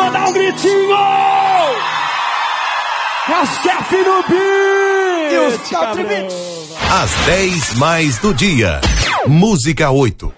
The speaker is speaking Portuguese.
mandar um gritinho! Rasquef no beat! E os Country Beats! Às 10 mais do dia. Música 8.